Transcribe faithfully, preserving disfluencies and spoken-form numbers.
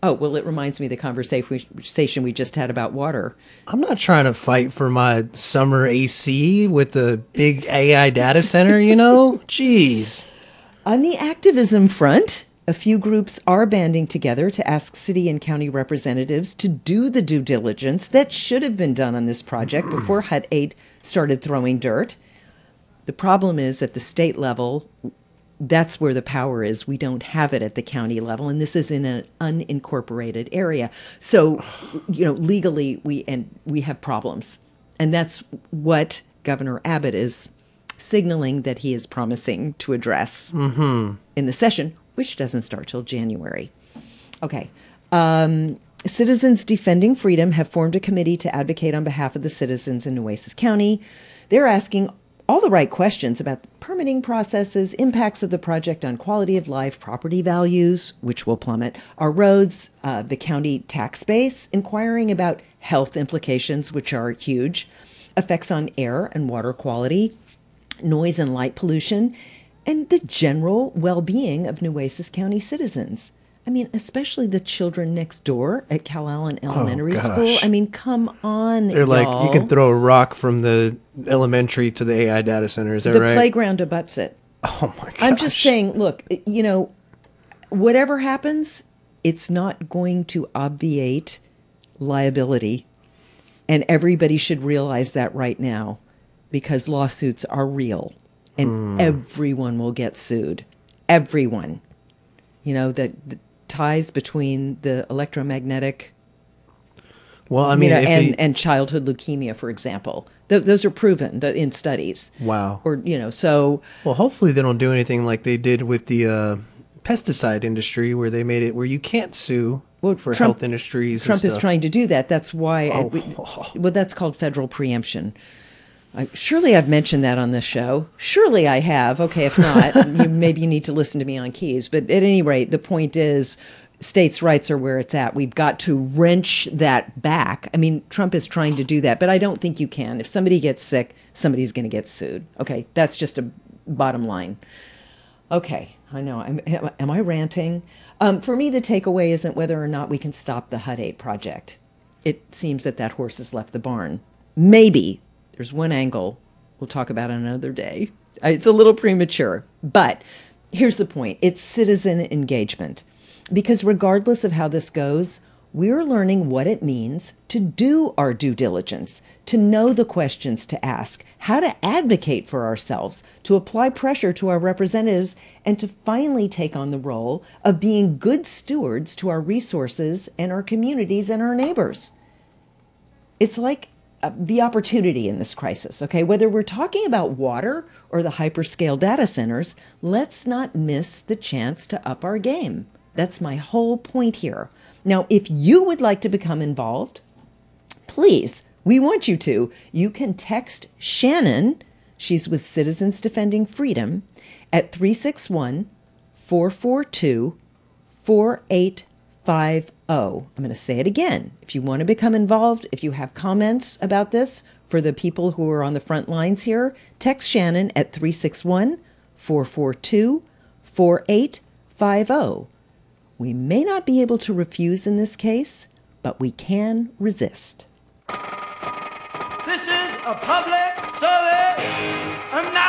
Oh, well, it reminds me of the conversation we just had about water. I'm not trying to fight for my summer A C with the big A I data center, you know? Jeez. On the activism front, a few groups are banding together to ask city and county representatives to do the due diligence that should have been done on this project before Hut eight started throwing dirt. The problem is at the state level, that's where the power is. We don't have it at the county level, and this is in an unincorporated area. So, you know, legally we and we have problems. And that's what Governor Abbott is signaling that he is promising to address mm-hmm. in the session, which doesn't start till January. Okay. Um, Citizens Defending Freedom have formed a committee to advocate on behalf of the citizens in Nueces County. They're asking all the right questions about the permitting processes, impacts of the project on quality of life, property values, which will plummet, our roads, uh, the county tax base, inquiring about health implications, which are huge, effects on air and water quality, noise and light pollution, and the general well-being of Nueces County citizens. I mean, especially the children next door at Cal Allen Elementary oh, School. I mean, come on, They're y'all. like, you can throw a rock from the elementary to the A I data center. Is that the right? The playground abuts it. Oh, my gosh. I'm just saying, look, you know, whatever happens, it's not going to obviate liability. And everybody should realize that right now, because lawsuits are real. And mm. everyone will get sued. Everyone. You know, the, the ties between the electromagnetic, well, I mean, you know, if and, he, and childhood leukemia, for example. Th- those are proven in studies. Wow. Or, you know, so. Well, hopefully they don't do anything like they did with the uh, pesticide industry, where they made it where you can't sue well, for Trump, health industries. Trump and is stuff. trying to do that. That's why. Oh. I, we, well, that's called federal preemption. I, surely I've mentioned that on this show. Surely I have. Okay, if not, you, maybe you need to listen to me on keys. But at any rate, the point is states' rights are where it's at. We've got to wrench that back. I mean, Trump is trying to do that, but I don't think you can. If somebody gets sick, somebody's going to get sued. Okay, that's just a bottom line. Okay, I know. I'm, am I ranting? Um, for me, the takeaway isn't whether or not we can stop the Hut eight project. It seems that that horse has left the barn. Maybe. There's one angle we'll talk about another day. It's a little premature, but here's the point. It's citizen engagement. Because regardless of how this goes, we're learning what it means to do our due diligence, to know the questions to ask, how to advocate for ourselves, to apply pressure to our representatives, and to finally take on the role of being good stewards to our resources and our communities and our neighbors. It's like the opportunity in this crisis, okay? Whether we're talking about water or the hyperscale data centers, let's not miss the chance to up our game. That's my whole point here. Now, if you would like to become involved, please, we want you to. You can text Shannon, she's with Citizens Defending Freedom, at three six one, four four two, four eight five zero. I'm going to say it again. If you want to become involved, if you have comments about this for the people who are on the front lines here, text Shannon at three six one, four four two, four eight five zero. We may not be able to refuse in this case, but we can resist. This is a public service announcement.